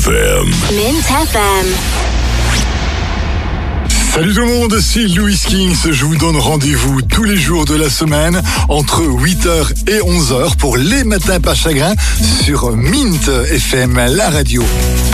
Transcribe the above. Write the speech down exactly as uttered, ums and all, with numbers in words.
F M. Mint F M. Salut tout le monde, c'est Louis Kings. Je vous donne rendez-vous tous les jours de la semaine entre huit heures et onze heures pour les matins pas chagrin sur Mint F M, la radio.